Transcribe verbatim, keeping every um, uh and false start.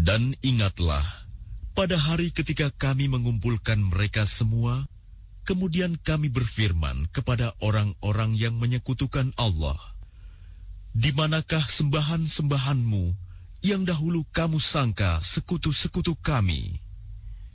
Dan ingatlah, pada hari ketika kami mengumpulkan mereka semua, kemudian kami berfirman kepada orang-orang yang menyekutukan Allah, di manakah sembahan-sembahanmu yang dahulu kamu sangka sekutu-sekutu kami?